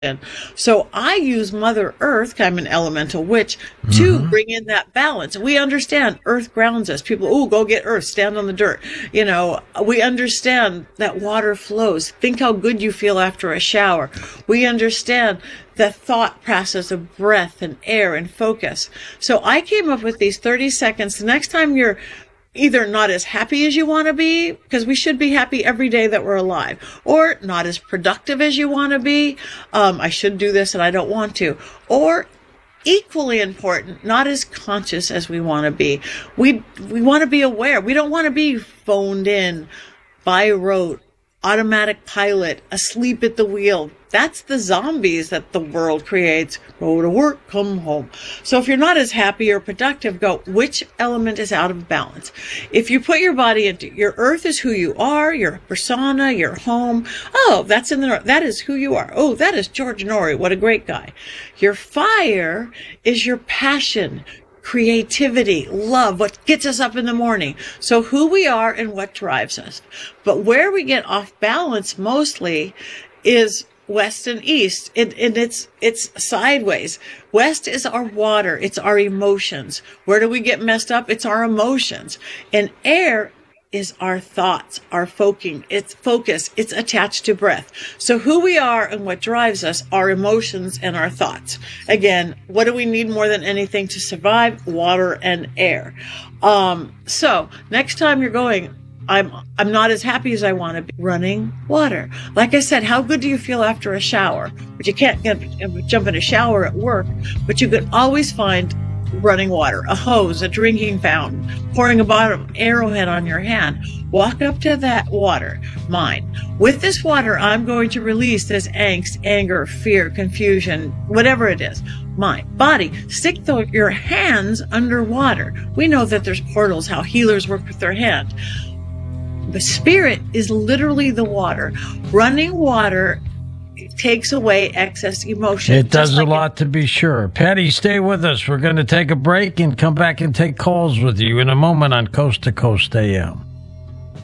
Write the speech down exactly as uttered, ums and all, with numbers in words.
in. So I use Mother Earth, I'm an elemental witch, to Mm-hmm. bring in that balance. We understand Earth grounds us. People, oh, go get Earth, stand on the dirt. You know, we understand that water flows. Think how good you feel after a shower. We understand the thought process of breath and air and focus. So I came up with these thirty seconds. The next time you're either not as happy as you want to be, because we should be happy every day that we're alive, or not as productive as you want to be. Um, I should do this and I don't want to. Or equally important, not as conscious as we want to be. We, we want to be aware. We don't want to be phoned in, by rote, automatic pilot, asleep at the wheel. That's the zombies that the world creates. Go to work, come home. So if you're not as happy or productive, go, which element is out of balance? If you put your body into, your earth is who you are, your persona, your home. Oh, that's in the, that is who you are. Oh, that is George Norrie. What a great guy. Your fire is your passion, creativity, love, what gets us up in the morning. So who we are and what drives us. But where we get off balance mostly is west and east, and, and it's it's sideways. West is our water, it's our emotions. Where do we get messed up? It's our emotions. And air is our thoughts, our focusing, it's focus, it's attached to breath. So who we are and what drives us, our emotions and our thoughts. Again, what do we need more than anything to survive? Water and air. Um, so next time you're going, I'm I'm not as happy as I want to be. Running water. Like I said, how good do you feel after a shower? But you can't get, jump in a shower at work, but you can always find running water, a hose, a drinking fountain, pouring a bottle of Arrowhead on your hand. Walk up to that water, mine. With this water, I'm going to release this angst, anger, fear, confusion, whatever it is. Mind, body, stick the, your hands underwater. We know that there's portals, how healers work with their hand. The spirit is literally the water. Running water takes away excess emotion. It does like a lot, to be sure. Patty, stay with us. We're going to take a break and come back and take calls with you in a moment on Coast to Coast A M.